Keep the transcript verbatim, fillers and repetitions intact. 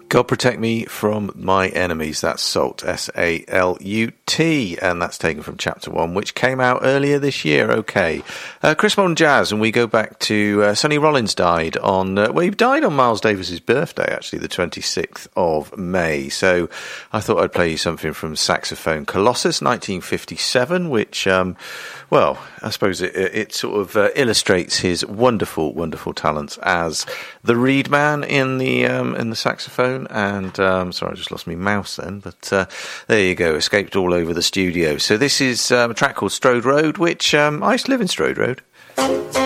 God protect me from my enemies. That's Salt, S A L U T, and that's taken from Chapter One, which came out earlier this year. Okay, uh, Chris Modern Jazz, and we go back to uh, Sonny Rollins died on uh, well, he died on Miles Davis's birthday, actually, the twenty-sixth of May. So I thought I'd play you something from Saxophone Colossus, nineteen fifty-seven, which, um, well, I suppose it, it sort of uh, illustrates his wonderful, wonderful talents as the reed man in the um, in the saxophone. And um, sorry, I just lost my mouse then, but uh, there you go, escaped all over the studio. So this is um, a track called Strode Road, which um, I used to live in Strode Road.